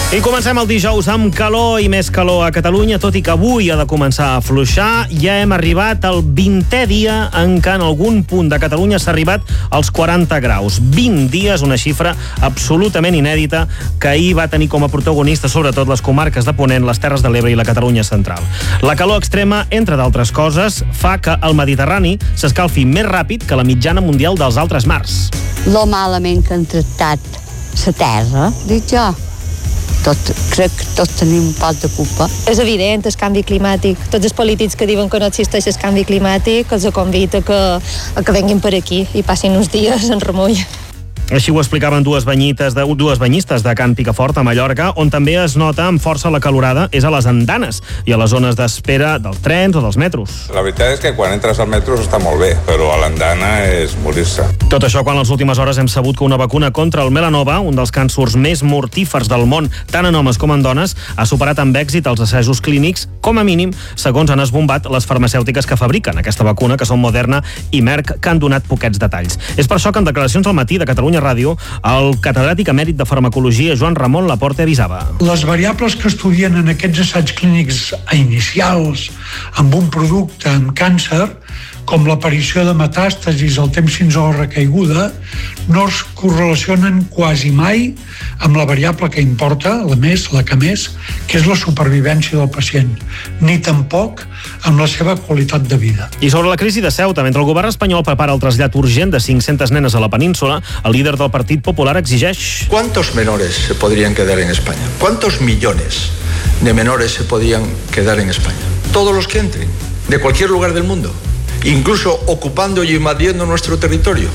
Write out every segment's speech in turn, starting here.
I comencem el dijous amb calor i més calor a Catalunya, tot i que avui ha de començar a afluixar. Ja hem arribat al 20è dia en què en algun punt de Catalunya s'ha arribat als 40 graus. 20 dies, una xifra absolutament inèdita que ahir va tenir com a protagonista sobretot les comarques de Ponent, les Terres de l'Ebre i la Catalunya central. La calor extrema, entre d'altres coses, fa que el Mediterrani s'escalfi més ràpid que la mitjana mundial dels altres mars. Lo malament que han tractat la terra, dic jo. Crec que tots tenim un poc de culpa. És evident, el canvi climàtic. Tots els polítics que diuen que no existeix el canvi climàtic els convida a que venguin per aquí i passin uns dies en remull. Així ho explicaven dues banyistes de Can Picafort, a Mallorca, on també es nota amb força la calorada és a les andanes i a les zones d'espera dels trens o dels metros. La veritat és que quan entres al metro està molt bé, però a l'andana és morir-se. Tot això quan les últimes hores hem sabut que una vacuna contra el melanoma, un dels càncers més mortífers del món, tant en homes com en dones, ha superat amb èxit els assajos clínics, com a mínim, segons han esbombat les farmacèutiques que fabriquen aquesta vacuna, que són Moderna i Merck, que han donat poquets detalls. És per això que en declaracions al matí de Catalunya Ràdio, el catedràtic emèrit de farmacologia Joan Ramon Laporte avisava. Les variables que estudien en aquests assaigs clínics inicials amb un producte amb càncer, com l'aparició de metàstasis al temps fins a la recaiguda, no es correlacionen quasi mai amb la variable que importa, la que més, que és la supervivència del pacient, ni tampoc amb la seva qualitat de vida. I sobre la crisi de Ceuta, mentre el govern espanyol prepara el trasllat urgent de 500 nenes a la península, el líder del Partit Popular exigeix... ¿Cuántos menores se podrían quedar en España? ¿Cuántos millones de menores se podían quedar en España? Todos los que entren, de cualquier lugar del mundo, incluso ocupando y invadiendo nuestro territorio.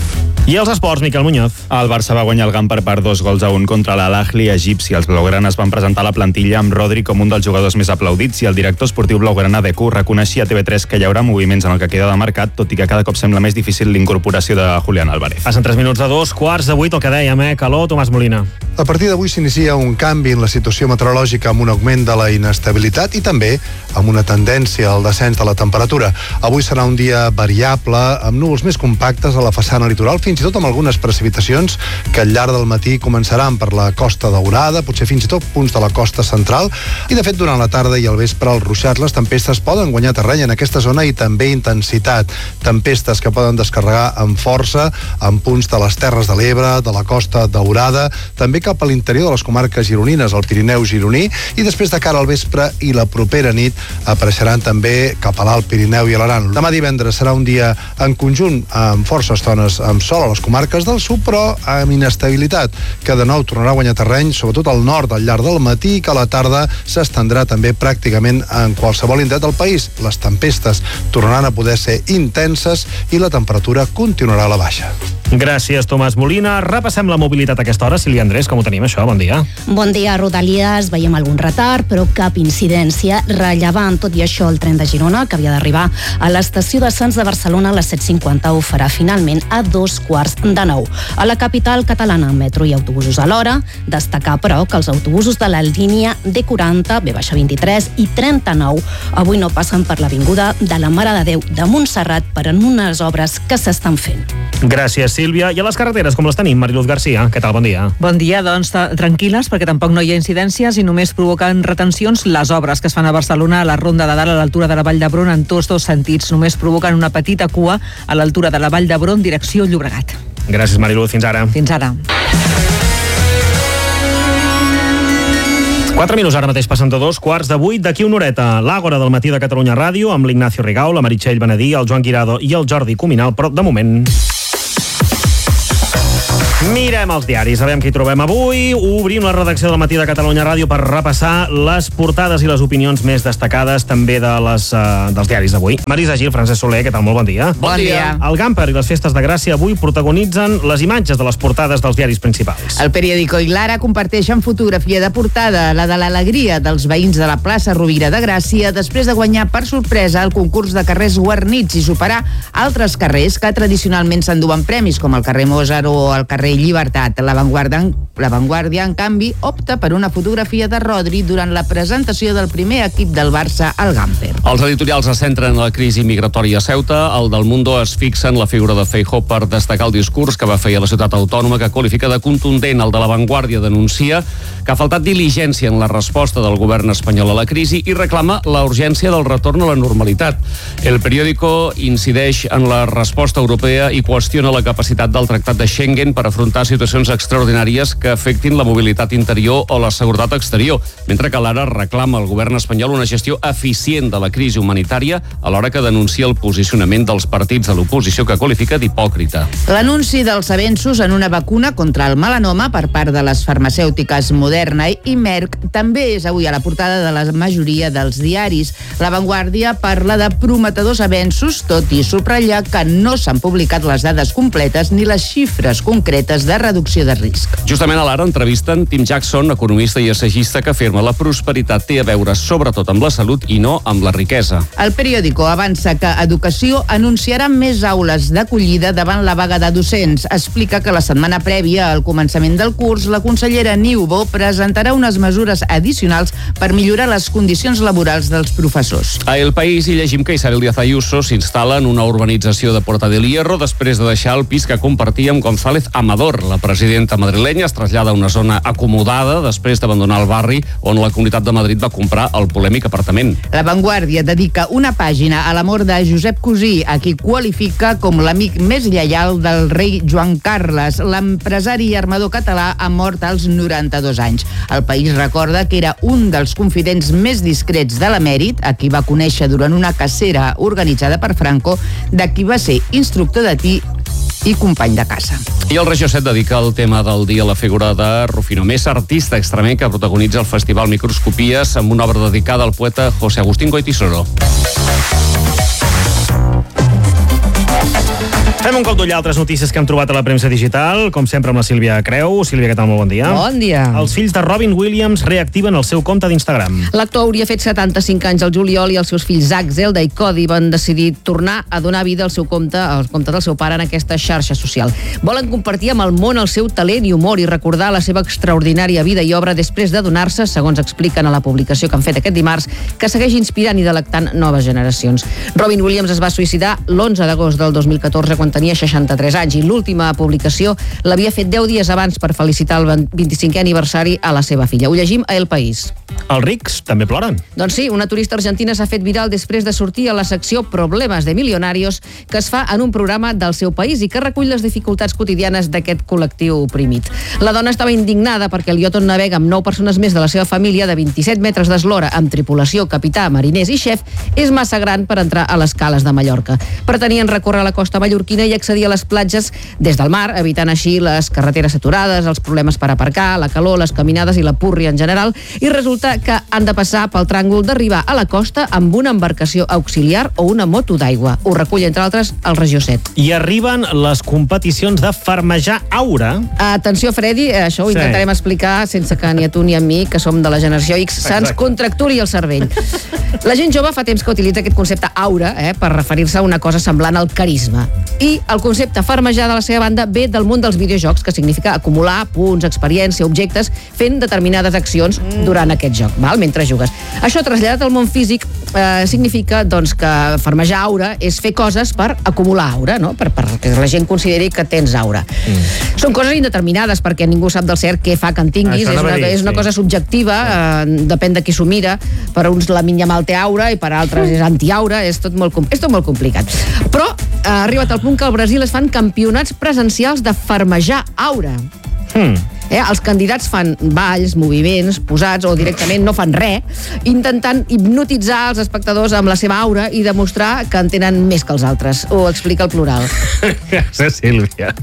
I els esports, Miquel Muñoz. El Barça va guanyar el camp per 2-1 contra l'Al-Ahly egipci. Els blaugranes van presentar la plantilla amb Rodri com un dels jugadors més aplaudits i el director esportiu blaugrana Deco reconeixia a TV3 que hi haurà moviments en el que queda de mercat, tot i que cada cop sembla més difícil l'incorporació de Julián Álvarez. Passen 3 minuts de 2:15, el que dèiem, calor, Tomàs Molina. A partir d'avui s'inicia un canvi en la situació meteorològica amb un augment de la inestabilitat i també amb una tendència al descens de la temperatura. Avui serà un dia variable, amb núvols més compactes a la façana litoral, fins i tot amb algunes precipitacions que al llarg del matí començaran per la Costa Daurada, potser fins i tot punts de la costa central, i de fet durant la tarda i al vespre als ruixats les tempestes poden guanyar terreny en aquesta zona i també intensitat. Tempestes que poden descarregar amb força en punts de les Terres de l'Ebre, de la Costa Daurada, també cap a l'interior de les comarques gironines, el Pirineu gironí, i després de cara al vespre i la propera nit apareixeran també cap a l'Alt Pirineu i a l'Aran. Demà divendres serà un dia en conjunt amb força estones amb sol a les comarques del sud, però amb inestabilitat, que de nou tornarà a guanyar terreny, sobretot al nord al llarg del matí, i que a la tarda s'estendrà també pràcticament en qualsevol indret del país. Les tempestes tornaran a poder ser intenses i la temperatura continuarà a la baixa. Gràcies, Tomàs Molina. Repassem la mobilitat a aquesta hora. Sílvia Andrés, com ho tenim, això? Bon dia. Bon dia, Rodalies. Veiem algun retard, però cap incidència rellevant. Tot i això, el tren de Girona, que havia d'arribar a l'estació de Sants de Barcelona a les 7:50, ho farà finalment a 8:45. A la capital catalana, metro i autobusos a l'hora. Destacar, però, que els autobusos de la línia D40, B-23 i 39 avui no passen per l'avinguda de la Mare de Déu de Montserrat per en unes obres que s'estan fent. Gràcies, Sílvia. I a les carreteres, com les tenim? Mariluz Garcia, què tal? Bon dia. Bon dia, doncs tranquil·les, perquè tampoc no hi ha incidències i només provoquen retencions les obres que es fan a Barcelona a la Ronda de Dalt a l'altura de la Vall d'Hebron en tots dos sentits. Només provoquen una petita cua a l'altura de la Vall d'Hebron, direcció Llobregat. Gràcies, Mariluz. Fins ara. Fins ara. 4 minuts, ara mateix passen de 2:15. D'aquí una horeta, l'Àgora del matí de Catalunya Ràdio, amb l'Ignacio Rigau, la Meritxell Benedí, el Joan Guirado i el Jordi Cuminal, però de moment... Mirem els diaris, sabem què hi trobem avui. Obrim la redacció del matí de Catalunya Ràdio per repassar les portades i les opinions més destacades també dels diaris d'avui. Marisa Gil, Francesc Soler, què tal? Molt bon dia. Bon dia. El Gamper i les festes de Gràcia avui protagonitzen les imatges de les portades dels diaris principals. El periòdico i Lara comparteixen fotografia de portada, la de l'alegria dels veïns de la plaça Rovira de Gràcia després de guanyar per sorpresa el concurs de carrers guarnits i superar altres carrers que tradicionalment s'enduen premis, com el carrer Mozart o el carrer Llibertat. La Vanguardia, en canvi, opta per una fotografia de Rodri durant la presentació del primer equip del Barça al Gamper. Els editorials es centren en la crisi migratòria a Ceuta. El del Mundo es fixa en la figura de Feijóo per destacar el discurs que va fer a la ciutat autònoma, que qualifica de contundent. El de la Vanguardia denuncia que ha faltat diligència en la resposta del govern espanyol a la crisi i reclama la urgència del retorn a la normalitat. El periòdico incideix en la resposta europea i qüestiona la capacitat del Tractat de Schengen per afrontar situacions extraordinàries que afectin la mobilitat interior o la seguretat exterior, mentre que l'Ara reclama al govern espanyol una gestió eficient de la crisi humanitària alhora que denuncia el posicionament dels partits de l'oposició que qualifica d'hipòcrita. L'anunci dels avenços en una vacuna contra el melanoma per part de les farmacèutiques Moderna i Merck també és avui a la portada de la majoria dels diaris. La Vanguardia parla de prometedors avenços, tot i subratllar que no s'han publicat les dades completes ni les xifres concretes de reducció de risc. Justament a l'Ara entrevisten Tim Jackson, economista i assagista, que afirma la prosperitat té a veure sobretot amb la salut i no amb la riquesa. El periòdico avança que Educació anunciarà més aules d'acollida davant la vaga de docents. Explica que la setmana prèvia al començament del curs, la consellera Niubó presentarà unes mesures addicionals per millorar les condicions laborals dels professors. A El País hi llegim que Isabel Díaz Ayuso s'instal·la en una urbanització de Porta del Hierro després de deixar el pis que compartia amb González Amador. La presidenta madrilenya es trasllada a una zona acomodada després d'abandonar el barri on la Comunitat de Madrid va comprar el polèmic apartament. La Vanguardia dedica una pàgina a l'amor de Josep Cosí, a qui qualifica com l'amic més lleial del rei Joan Carles. L'empresari i armador català ha mort als 92 anys. El País recorda que era un dels confidents més discrets de l'emèrit, a qui va conèixer durant una cacera organitzada per Franco, de qui va ser instructor de tir i company de caça. I el Regió 7 dedica el tema del dia a la figura de Rufino Mesa, artista extremeny que protagonitza el Festival Microscopies amb una obra dedicada al poeta José Agustín Goytisolo. Fem un cop d'ull a altres notícies que hem trobat a la premsa digital, com sempre amb la Sílvia Creu. Sílvia, què tal? Molt bon dia. Bon dia. Els fills de Robin Williams reactiven el seu compte d'Instagram. L'actor hauria fet 75 anys al juliol i els seus fills Zach, Zelda i Cody van decidir tornar a donar vida al seu compte, al compte del seu pare en aquesta xarxa social. Volen compartir amb el món el seu talent i humor i recordar la seva extraordinària vida i obra després de donar-se, segons expliquen a la publicació que han fet aquest dimarts, que segueix inspirant i delectant noves generacions. Robin Williams es va suïcidar l'11 d'agost del 2014 quan tenia 63 anys i l'última publicació l'havia fet 10 dies abans per felicitar el 25è aniversari a la seva filla. Ho llegim a El País. Els rics també ploren. Doncs sí, una turista argentina s'ha fet viral després de sortir a la secció Problemes de Millonarios que es fa en un programa del seu país i que recull les dificultats quotidianes d'aquest col·lectiu oprimit. La dona estava indignada perquè el iot on navega amb 9 persones més de la seva família de 27 metres d'eslora amb tripulació, capità, mariners i xef és massa gran per entrar a les cales de Mallorca. Pretenien recórrer la costa mallorquina i accedir a les platges des del mar, evitant així les carreteres saturades, els problemes per aparcar, la calor, les caminades i la púrria en general, i resulta que han de passar pel tràngol d'arribar a la costa amb una embarcació auxiliar o una moto d'aigua. Ho recull, entre altres, el Regió 7. I arriben les competicions de farmejar aura. Atenció, Freddy, això ho intentarem explicar sense que ni a tu ni a mi, que som de la generació X, se'ns contracturi el cervell. La gent jove fa temps que utilitza aquest concepte aura per referir-se a una cosa semblant al carisma. I el concepte farmejar de la seva banda ve del món dels videojocs, que significa acumular punts, experiència, objectes, fent determinades accions durant aquest joc, mentre jugues. Això traslladat al món físic significa que farmejar aura és fer coses per acumular aura, no? perquè la gent consideri que tens aura. Són coses indeterminades perquè ningú sap del cert què fa que en tinguis, és una cosa subjectiva, depèn de qui s'ho mira. Per uns la Minyamal té aura i per altres és antiaura, és tot molt complicat. Però ha arribat al punt que al Brasil es fan campionats presencials de farmejar aura. Els candidats fan balls, moviments, posats o directament no fan res, intentant hipnotitzar els espectadors amb la seva aura i demostrar que en tenen més que els altres. Ho explica el Plural. Gràcies, Sílvia.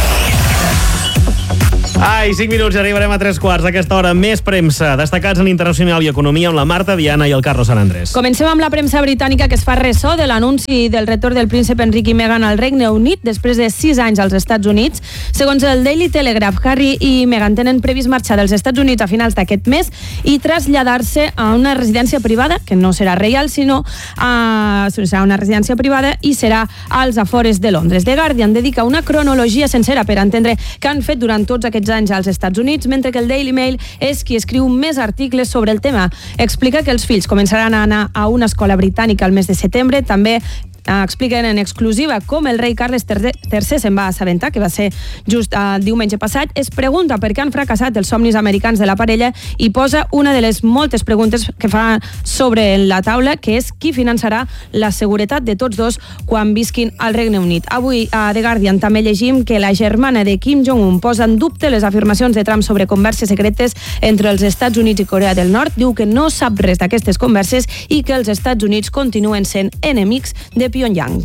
5 minuts i arribarem a 3 quarts d'aquesta hora. Més premsa, destacats en internacional i economia amb la Marta Diana i el Carlos San Andrés. Comencem amb la premsa britànica que es fa ressò de l'anunci del retorn del príncep Enric i Meghan al Regne Unit després de 6 anys als Estats Units. Segons el Daily Telegraph, Harry i Meghan tenen previst marxar dels Estats Units a finals d'aquest mes i traslladar-se a una residència privada, que no serà reial, sinó serà una residència privada i serà als afores de Londres. The Guardian dedica una cronologia sencera per entendre què han fet durant tots aquests anys als Estats Units, mentre que el Daily Mail és qui escriu més articles sobre el tema. Explica que els fills començaran a anar a una escola britànica al mes de setembre, també expliquen en exclusiva com el rei Carles III se'n va assabentar, que va ser just el diumenge passat. Es pregunta per què han fracassat els somnis americans de la parella i posa una de les moltes preguntes que fa sobre la taula, que és qui finançarà la seguretat de tots dos quan visquin al Regne Unit. Avui a The Guardian també llegim que la germana de Kim Jong-un posa en dubte les afirmacions de Trump sobre converses secretes entre els Estats Units i Corea del Nord. Diu que no sap res d'aquestes converses i que els Estats Units continuen sent enemics de Pyongyang.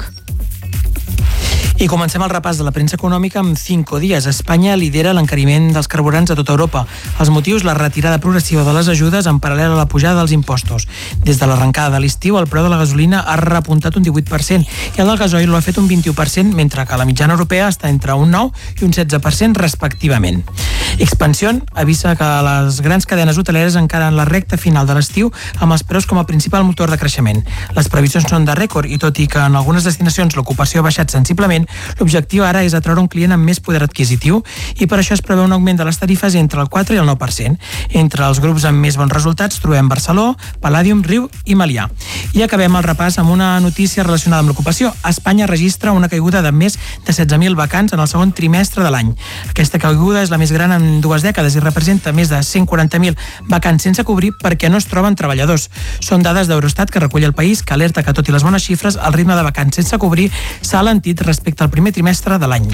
I comencem el repàs de la premsa econòmica amb 5 dies. Espanya lidera l'encariment dels carburants a tota Europa. Els motius, la retirada progressiva de les ajudes en paral·lel a la pujada dels impostos. Des de l'arrencada de l'estiu, el preu de la gasolina ha repuntat un 18% i el del gasoil l'ha fet un 21%, mentre que la mitjana europea està entre un 9 i un 16% respectivament. Expansión avisa que les grans cadenes hoteleres encara en la recta final de l'estiu amb els preus com a principal motor de creixement. Les previsions són de rècord i tot i que en algunes destinacions l'ocupació ha baixat sensiblement, l'objectiu ara és atraure un client amb més poder adquisitiu i per això es preveu un augment de les tarifes entre el 4 i el 9%. Entre els grups amb més bons resultats trobem Barceló, Palladium, Riu i Melià. I acabem el repàs amb una notícia relacionada amb l'ocupació. Espanya registra una caiguda de més de 16.000 vacants en el segon trimestre de l'any. Aquesta caiguda és la més gran en 2 dècades i representa més de 140.000 vacants sense cobrir perquè no es troben treballadors. Són dades d'Eurostat que recull el País, que alerta que, tot i les bones xifres, el ritme de vacants sense cobrir s'ha alentit respecte al primer trimestre de l'any.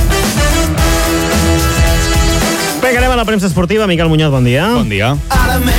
Bé, anem a la premsa esportiva. Miquel Muñoz, bon dia. Bon dia.